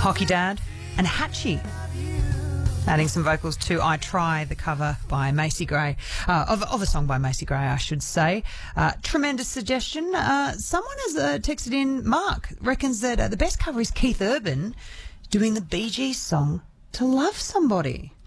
Hockey Dad and Hatchie. Adding some vocals to I Try, the cover by Macy Gray, of a song by Macy Gray, I should say. Tremendous suggestion. Someone has texted in, Mark reckons that the best cover is Keith Urban doing the Bee Gees song To Love Somebody.